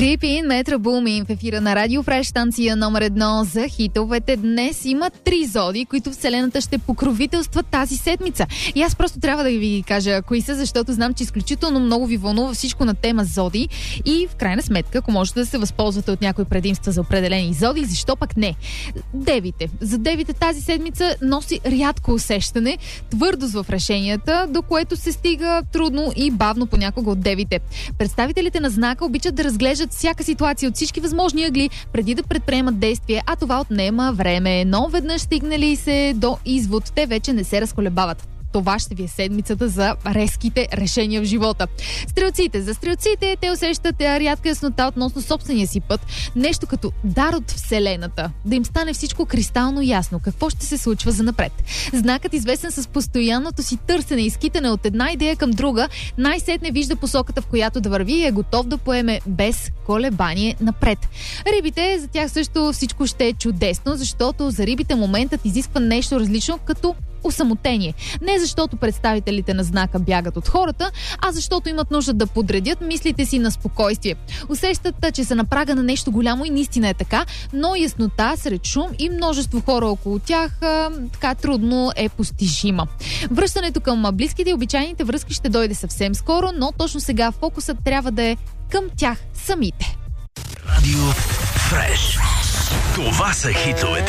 Creepin, Metro Boomin в ефира на Радио Фреш, станция номер 1 за хитовете. Днес има 3 зоди, които Вселената ще покровителства тази седмица. И аз просто трябва да ви кажа кои са, защото знам, че изключително много ви вълнува всичко на тема зоди. И в крайна сметка, ако можете да се възползвате от някои предимства за определени зоди, защо пък не? Девите. За девите тази седмица носи рядко усещане, твърдост в решенията, до което се стига трудно и бавно понякога от девите. Представителите на знака обичат да разглеждат всяка ситуация от всички възможни ъгли, преди да предприемат действие, а това отнема време. Но веднъж стигнали се до извод, те вече не се разколебават. Това ще ви е седмицата за резките решения в живота. Стрелците. За стрелците те усещат рядка яснота относно собствения си път. Нещо като дар от Вселената. Да им стане всичко кристално ясно. Какво ще се случва занапред. Знакът, известен с постоянното си търсене и скитане от една идея към друга, най-сетне вижда посоката, в която да върви и е готов да поеме без колебание напред. Рибите, за тях също всичко ще е чудесно, защото за рибите моментът изисква нещо различно, като осамотение. Не защото представителите на знака бягат от хората, а защото имат нужда да подредят мислите си на спокойствие. Усещат, че са на прага на нещо голямо и наистина е така, но яснота сред шум и множество хора около тях така трудно е постижима. Връщането към близките и обичайните връзки ще дойде съвсем скоро, но точно сега фокусът трябва да е към тях самите. Радио Фреш. Това са хитовете.